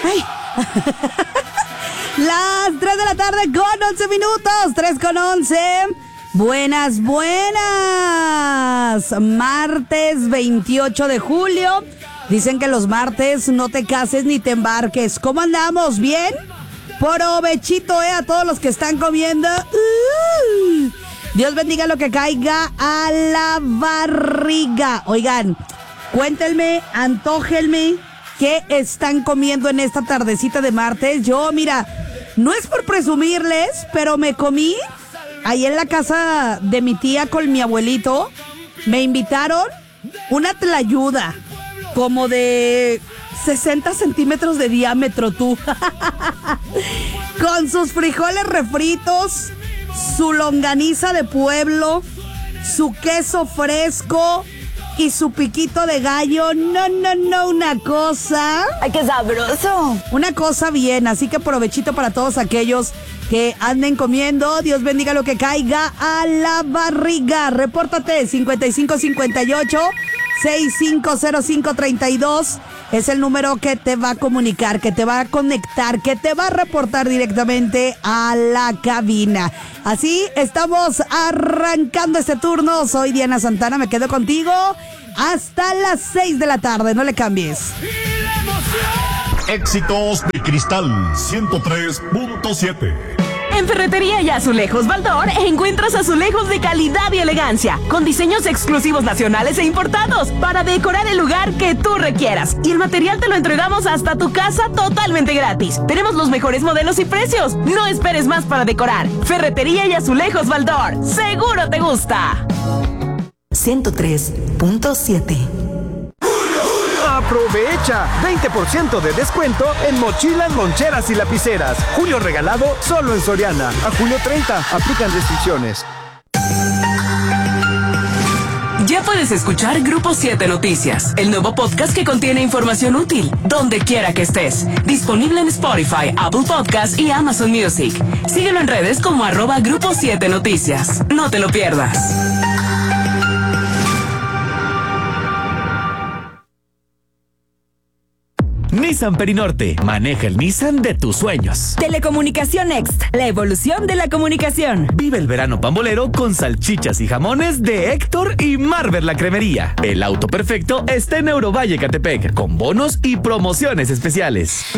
Ay. Las 3 de la tarde con 11 minutos. 3 con 11. Buenas. Martes 28 de julio. Dicen que los martes no te cases ni te embarques. ¿Cómo andamos? ¿Bien? Provechito, a todos los que están comiendo. Dios bendiga lo que caiga a la barriga. Oigan, cuéntenme, antójenme, ¿qué están comiendo en esta tardecita de martes? Yo, mira, no es por presumirles, pero me comí ahí en la casa de mi tía con mi abuelito. Me invitaron una tlayuda como de 60 centímetros de diámetro, tú. Con sus frijoles refritos, su longaniza de pueblo, su queso fresco y su piquito de gallo. No, una cosa. ¡Ay, qué sabroso! Una cosa bien, así que provechito para todos aquellos que anden comiendo. Dios bendiga lo que caiga a la barriga. Repórtate 5558-650532. Es el número que te va a comunicar, que te va a conectar, que te va a reportar directamente a la cabina. Así estamos arrancando este turno. Soy Diana Santana, me quedo contigo hasta las 6 de la tarde. No le cambies. Éxitos de Cristal 103.7. En Ferretería y Azulejos Baldor encuentras azulejos de calidad y elegancia, con diseños exclusivos nacionales e importados, para decorar el lugar que tú requieras. Y el material te lo entregamos hasta tu casa totalmente gratis. Tenemos los mejores modelos y precios. No esperes más para decorar. Ferretería y Azulejos Baldor. ¡Seguro te gusta! 103.7. Aprovecha 20% de descuento en mochilas, loncheras y lapiceras. Julio regalado solo en Soriana. A julio 30, aplican restricciones. Ya puedes escuchar Grupo 7 Noticias, el nuevo podcast que contiene información útil, donde quiera que estés. Disponible en Spotify, Apple Podcasts y Amazon Music. Síguelo en redes como @Grupo 7 Noticias. No te lo pierdas. Nissan Perinorte. Maneja el Nissan de tus sueños. Telecomunicación Next, la evolución de la comunicación. Vive el verano pambolero con salchichas y jamones de Héctor y Marvel la Cremería. El auto perfecto está en Eurovalle, Catepec, con bonos y promociones especiales.